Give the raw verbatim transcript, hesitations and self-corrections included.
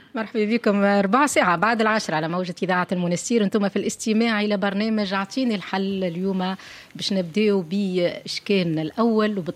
مرحبا بكم. ربع ساعة بعد العشرة على موجة إذاعة المنستير، أنتم في الاستماع إلى برنامج أعطيني الحل. اليوم باش نبداو بإشكالنا الأول